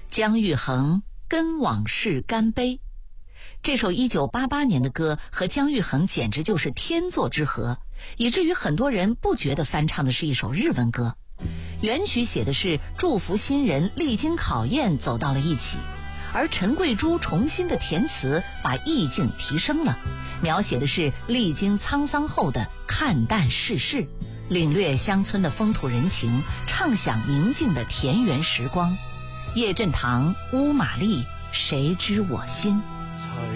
姜育恒跟往事干杯。这首1988年的歌和姜育恒简直就是天作之合，以至于很多人不觉得翻唱的是一首日文歌。原曲写的是祝福新人历经考验走到了一起，而陈桂珠重新的填词把意境提升了，描写的是历经沧桑后的看淡世事，领略乡村的风土人情，畅享宁静的田园时光。叶振棠、乌玛丽，谁知我心。 才